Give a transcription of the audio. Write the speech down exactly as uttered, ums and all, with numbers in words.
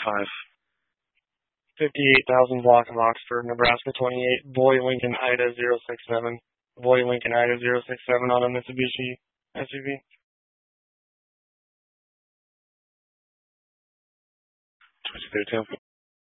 five. fifty-eight thousand block of Oxford, Nebraska twenty-eight, Boy Lincoln Ida zero six seven. Boy Lincoln Ida zero six seven on a Mitsubishi S U V. twenty-two thirty-two.